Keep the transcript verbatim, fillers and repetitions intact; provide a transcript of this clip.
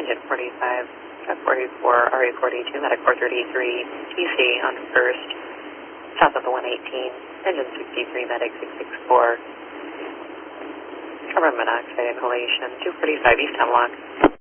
engine forty-five, F forty-four, R A forty-two, Medic four thirty-three, T C on first, south of the one eighteen, engine sixty-three, Medic six sixty-four, carbon monoxide inhalation, two forty-five, east hemlock.